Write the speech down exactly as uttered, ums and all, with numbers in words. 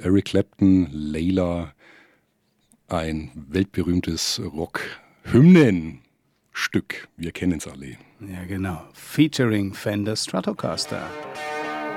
Eric Clapton, Layla, ein weltberühmtes Rock-Hymnenstück. Wir kennen es alle. Ja, genau. Featuring Fender Stratocaster.